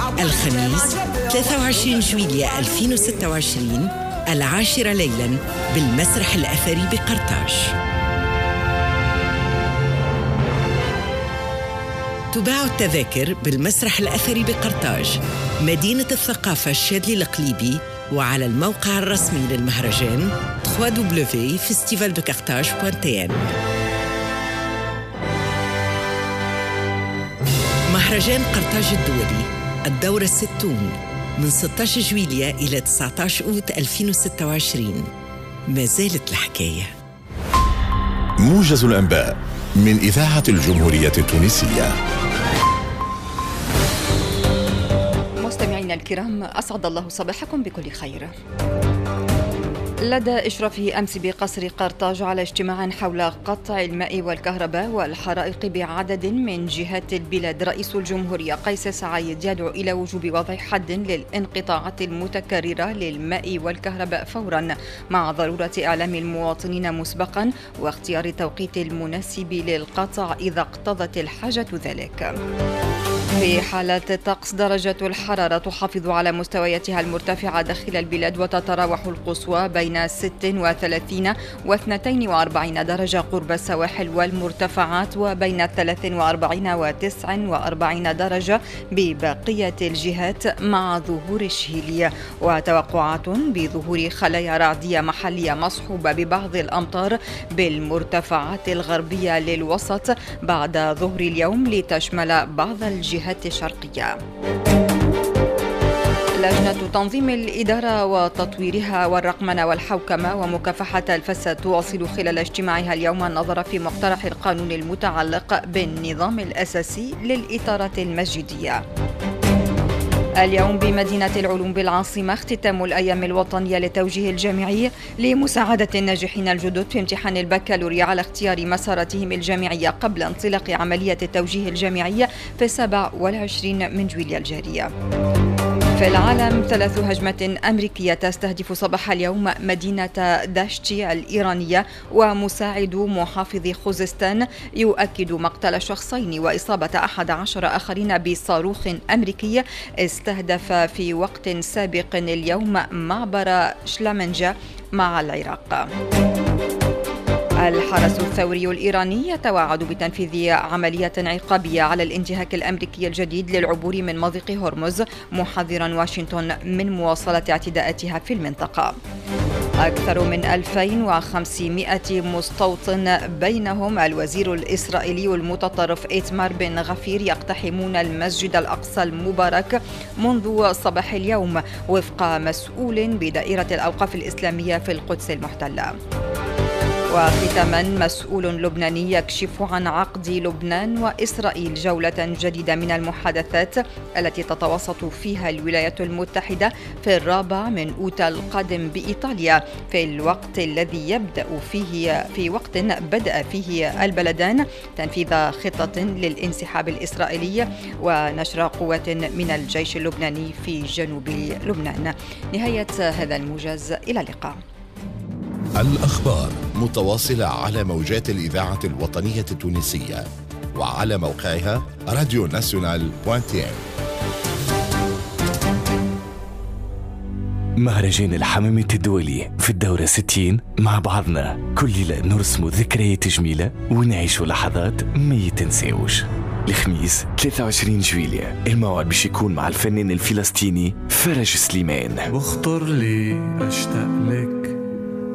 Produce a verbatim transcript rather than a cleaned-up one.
الخميس ثلاثة وعشرين جويلية ألفين وستة وعشرين العاشرة ليلاً بالمسرح الأثري بقرطاج. تباع التذاكر بالمسرح الأثري بقرطاج، مدينة الثقافة الشاذلي القليبي، وعلى الموقع الرسمي للمهرجان دبليو دبليو دبليو دوت فيستيفال دو كارتاج دوت تي ان. مهرجان قرطاج الدولي الدورة الستون من ستة عشر جويلية إلى تسعة عشر أوت ألفين وستة وعشرين. ما زالت الحكاية. موجز الأنباء من إذاعة الجمهورية التونسية. مستمعينا الكرام، أسعد الله صباحكم بكل خير. لدى إشرافه أمس بقصر قرطاج على اجتماع حول قطع الماء والكهرباء والحرائق بعدد من جهات البلاد، رئيس الجمهورية قيس سعيد يدعو إلى وجوب وضع حد للانقطاعات المتكررة للماء والكهرباء فورا، مع ضرورة إعلام المواطنين مسبقا واختيار التوقيت المناسب للقطع إذا اقتضت الحاجة ذلك. في حالة الطقس، درجة الحرارة تحافظ على مستوياتها المرتفعة داخل البلاد، وتتراوح القصوى بين ست وثلاثين واثنتين وأربعين درجة قرب السواحل والمرتفعات، وبين ثلاث وأربعين وتسع وأربعين درجة ببقية الجهات مع ظهور الشهيلية، وتوقعات بظهور خلايا رعدية محلية مصحوبة ببعض الأمطار بالمرتفعات الغربية للوسط بعد ظهر اليوم لتشمل بعض الجهات الشرقية. لجنة تنظيم الإدارة وتطويرها والرقمنة والحوكمة ومكافحة الفساد تواصل خلال اجتماعها اليوم النظر في مقترح القانون المتعلق بالنظام الأساسي للإطارة المسجدية. اليوم بمدينة العلوم بالعاصمة اختتام الأيام الوطنية للتوجيه الجامعي لمساعدة الناجحين الجدد في امتحان البكالوريا على اختيار مساراتهم الجامعية قبل انطلاق عملية التوجيه الجامعي في السابع والعشرين من جويلية الجارية. في العالم، ثلاث هجمات أمريكية تستهدف صباح اليوم مدينة داشتي الإيرانية، ومساعد محافظ خوزستان يؤكد مقتل شخصين وإصابة أحد عشر آخرين بصاروخ أمريكي استهدف في وقت سابق اليوم معبر شلامنجا مع العراق. الحرس الثوري الإيراني يتوعد بتنفيذ عملية عقابية على الانتهاك الأمريكي الجديد للعبور من مضيق هرمز، محذرا واشنطن من مواصلة اعتداءاتها في المنطقة. أكثر من ألفين وخمسمائة مستوطن بينهم الوزير الإسرائيلي المتطرف إيتمار بن غفير يقتحمون المسجد الأقصى المبارك منذ صباح اليوم، وفق مسؤول بدائرة الأوقاف الإسلامية في القدس المحتلة. وختاما، مسؤول لبناني يكشف عن عقد لبنان وإسرائيل جولة جديدة من المحادثات التي تتوسط فيها الولايات المتحدة في الرابع من أوت القادم بإيطاليا، في الوقت الذي يبدأ فيه في وقت بدأ فيه البلدان تنفيذ خطة للانسحاب الإسرائيلي ونشر قوات من الجيش اللبناني في جنوب لبنان. نهاية هذا الموجز، إلى اللقاء. الأخبار متواصلة على موجات الإذاعة الوطنية التونسية وعلى موقعها راديو ناسيونال دوت تي ان. مهرجان الحمامة الدولي في الدورة ستين، مع بعضنا كل ليلة نرسم ذكريات جميلة ونعيش لحظات ما يتنساوش. الخميس ثلاثة وعشرين جويلية، الموعد باش يكون مع الفنان الفلسطيني فرج سليمان. واخطر لي اشتاق لك